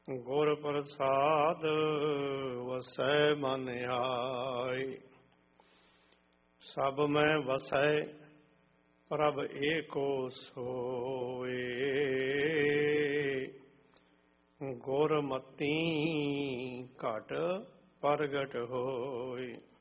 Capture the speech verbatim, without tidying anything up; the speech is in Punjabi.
ਗੁਰ ਪ੍ਰਸਾਦ ਵਸੈ ਮਨ ਆਈ। ਸਭ ਮੈਂ ਵਸੈ ਪ੍ਰਭ ਏਕੋ ਸੋਏ। ਗੁਰਮਤਿ ਘਟ ਪ੍ਰਗਟ ਹੋਏ।